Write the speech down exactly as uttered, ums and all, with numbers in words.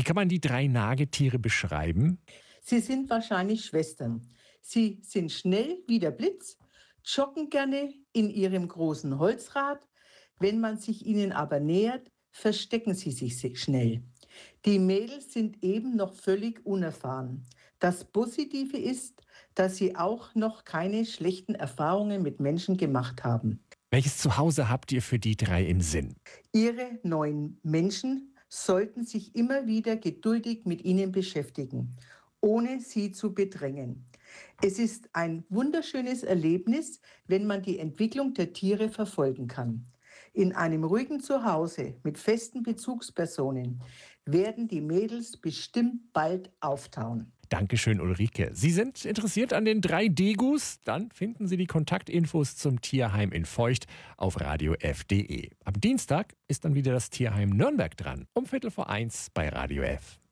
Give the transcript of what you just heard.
kann man die drei Nagetiere beschreiben? Sie sind wahrscheinlich Schwestern. Sie sind schnell wie der Blitz, joggen gerne in ihrem großen Holzrad. Wenn man sich ihnen aber nähert, verstecken sie sich se- schnell. Die Mädels sind eben noch völlig unerfahren. Das Positive ist, dass sie auch noch keine schlechten Erfahrungen mit Menschen gemacht haben. Welches Zuhause habt ihr für die drei im Sinn? Ihre neuen Menschen sollten sich immer wieder geduldig mit ihnen beschäftigen, ohne sie zu bedrängen. Es ist ein wunderschönes Erlebnis, wenn man die Entwicklung der Tiere verfolgen kann. In einem ruhigen Zuhause mit festen Bezugspersonen werden die Mädels bestimmt bald auftauen. Dankeschön, Ulrike. Sie sind interessiert an den drei Degus? Dann finden Sie die Kontaktinfos zum Tierheim in Feucht auf radio f punkt de. Am Dienstag ist dann wieder das Tierheim Nürnberg dran, um Viertel vor eins bei Radio F.